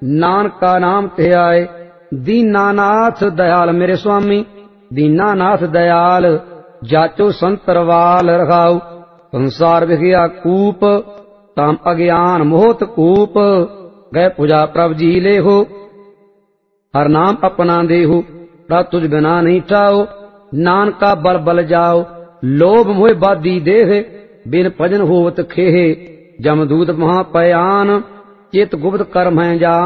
ਨਾਨਕਾ ਨਾਮ ਤੇ ਆਏ। ਦੀਨਾਨਾਥ ਦਇਆਲ ਮੇਰੇ ਸੁਆਮੀ, ਦੀਨਾਨਾਥ ਦਇਆਲ ਜਾਚੋ ਸੰਤਰਵਾਲ ਰਖਾਉ। ਸੰਸਾਰ ਵਿਖਿਆ ਕੂਪ, ਤਾਮ ਅਗਿਆਨ ਮੋਹਤ ਕੂਪ। ਗਏ ਪੁਜਾ ਪ੍ਰਭ ਜੀ लेहो, हर नाम अपना देहु। प्रभ तुझ बिना नहीं ठाओ, नानका बल बल जाओ। लोभ मोह बादी देह, बिन भजन होवत खेह। जमदूत महापयान, चित गुप्त कर्म है जान।